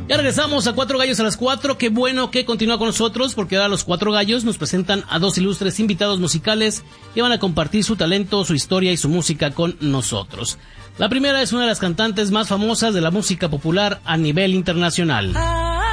Ya regresamos a Cuatro Gallos a las 4. Qué bueno que continúa con nosotros, porque ahora los Cuatro Gallos nos presentan a dos ilustres invitados musicales que van a compartir su talento, su historia y su música con nosotros. La primera es una de las cantantes más famosas de la música popular a nivel internacional.